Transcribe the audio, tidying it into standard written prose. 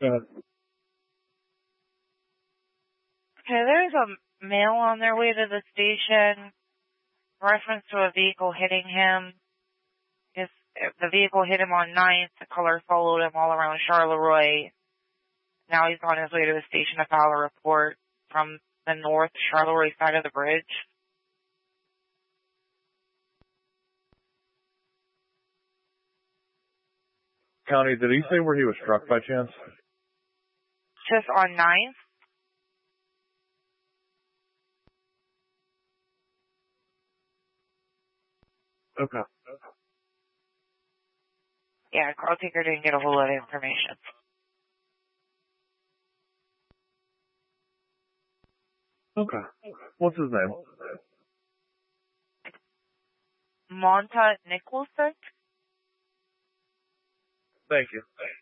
Okay, there's a male on their way to the station. Reference to a vehicle hitting him. The vehicle hit him on 9th. The color followed him all around Charleroi. Now he's on his way to the station to file a report from the north Charleroi side of the bridge. County, did he say where he was struck by chance? Just on 9th. Okay. Yeah, Carl Tinker didn't get a whole lot of information. Okay. What's his name? Monta Nicholson? Thank you.